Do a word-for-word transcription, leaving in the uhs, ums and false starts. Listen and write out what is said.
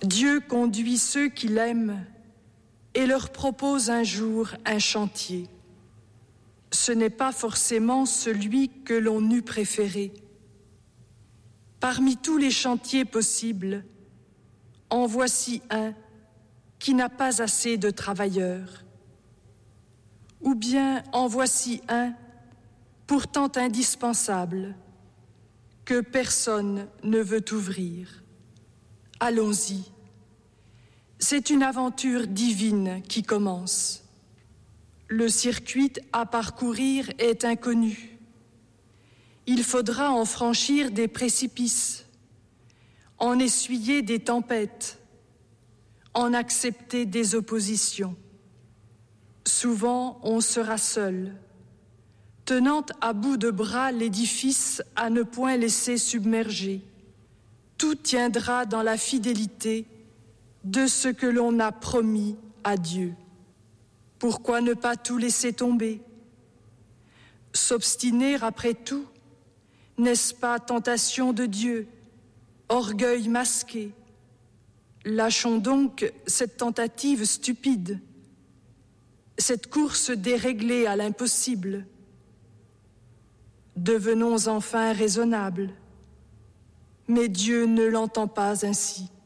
Dieu conduit ceux qui l'aiment et leur propose un jour un chantier. Ce n'est pas forcément celui que l'on eût préféré. Parmi tous les chantiers possibles, en voici un qui n'a pas assez de travailleurs. Ou bien en voici un, pourtant indispensable, que personne ne veut ouvrir. Allons-y. C'est une aventure divine qui commence. Le circuit à parcourir est inconnu. Il faudra en franchir des précipices, en essuyer des tempêtes, en accepter des oppositions. Souvent, on sera seul, tenant à bout de bras l'édifice à ne point laisser submerger. Tout tiendra dans la fidélité de ce que l'on a promis à Dieu. Pourquoi ne pas tout laisser tomber? S'obstiner après tout, n'est-ce pas tentation de Dieu, orgueil masqué? Lâchons donc cette tentative stupide, cette course déréglée à l'impossible. Devenons enfin raisonnables, mais Dieu ne l'entend pas ainsi.